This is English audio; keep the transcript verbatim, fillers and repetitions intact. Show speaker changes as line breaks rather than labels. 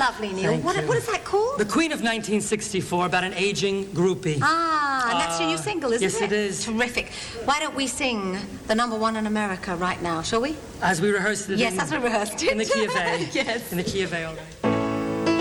lovely, Neil.
Thank
What,
you.
what is that called?
The Queen of nineteen sixty-four, about an aging groupie.
Ah, and that's your new
Uh,
single, isn't
yes,
it?
it is.
Terrific. Why don't we sing the number one in America right now, shall we?
As we rehearsed it
Yes,
in,
as we rehearsed it.
in the key of A.
Yes.
In the key of A, all right.